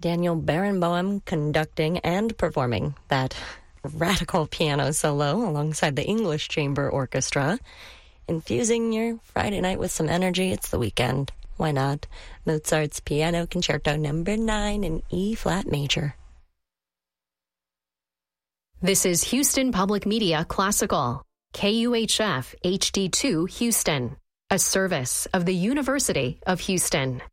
Daniel Barenboim conducting and performing that radical piano solo alongside the English Chamber Orchestra. Infusing your Friday night with some energy. It's the weekend. Why not? Mozart's Piano Concerto Number 9 in E-flat major. This is Houston Public Media Classical, KUHF HD2 Houston, a service of the University of Houston.